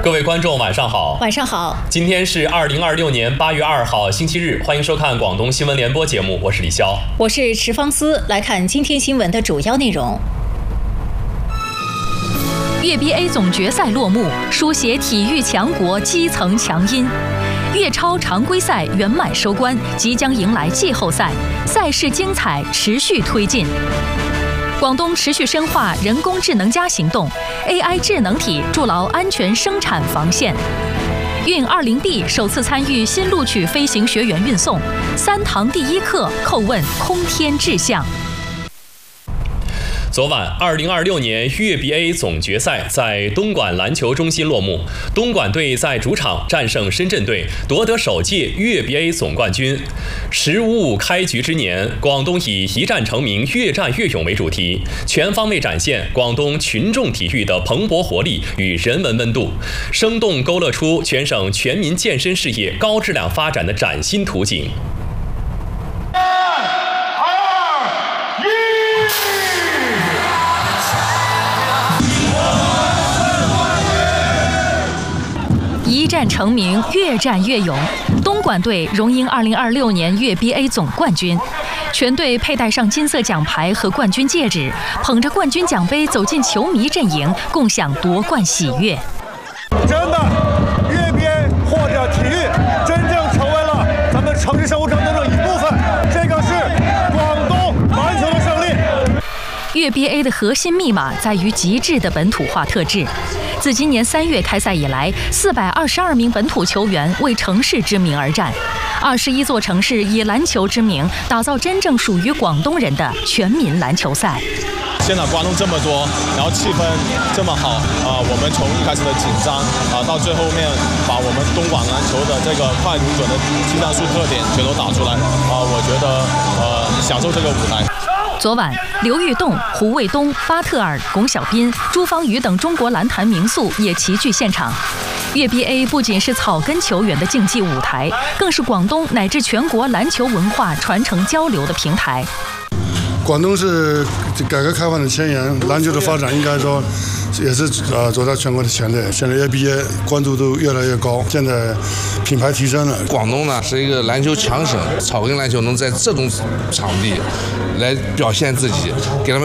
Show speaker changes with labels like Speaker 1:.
Speaker 1: 各位观众，晚上好。
Speaker 2: 晚上好。
Speaker 1: 今天是2026年8月2号，星期日，欢迎收看广东新闻联播节目，我是李潇，
Speaker 2: 我是池方思。来看今天新闻的主要内容。
Speaker 3: 粤 BA 总决赛落幕，书写体育强国基层强音。粤超常规赛圆满收官，即将迎来季后赛，赛事精彩持续推进。广东持续深化人工智能加行动 ，AI 智能体筑牢安全生产防线。运 20B 首次参与新录取飞行学员运送，3堂第一课叩问空天志向。
Speaker 1: 昨晚，2026年粤 BA 总决赛在东莞篮球中心落幕。东莞队在主场战胜深圳队，夺得首届粤 BA 总冠军。15-5开局之年，广东以一战成名、越战越勇为主题，全方位展现广东群众体育的蓬勃活力与人文温度，生动勾勒出全省全民健身事业高质量发展的崭新图景。
Speaker 3: 一战成名，越战越勇。东莞队荣膺2026年粤 BA 总冠军，全队佩戴上金色奖牌和冠军戒指，捧着冠军奖杯走进球迷阵营，共享夺冠喜悦。
Speaker 4: 真的，粤 BA 或者体育真正成为了咱们城市生活当中的一部分，这个是广东篮球的胜利。
Speaker 3: 粤 BA 的核心密码在于极致的本土化特质。自今年3月开赛以来，422名本土球员为城市之名而战，21座城市以篮球之名打造真正属于广东人的全民篮球赛。
Speaker 5: 现场观众这么多，然后气氛这么好我们从一开始的紧张到最后面把我们东莞篮球的这个快准的技战术特点全都打出来我觉得享受这个舞台。
Speaker 3: 昨晚，刘玉栋、胡卫东、巴特尔、龚小彬、朱芳雨等中国篮坛名宿也齐聚现场。粤 BA 不仅是草根球员的竞技舞台，更是广东乃至全国篮球文化传承交流的平台。
Speaker 6: 广东是改革开放的前沿，篮球的发展应该说也是走在全国的前列。现在 ABA 关注度越来越高，现在品牌提升了。
Speaker 7: 广东呢是一个篮球强省，草根篮球能在这种场地来表现自己，给他们